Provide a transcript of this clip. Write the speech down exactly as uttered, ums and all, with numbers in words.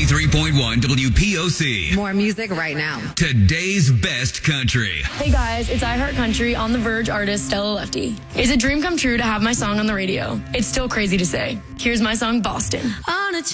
ninety-three point one W P O C. More music right now. Today's best country. Hey guys, it's iHeart Country on The Verge artist Stella Lefty. It's a dream come true to have my song on the radio. It's still crazy to say. Here's my song, Boston. On a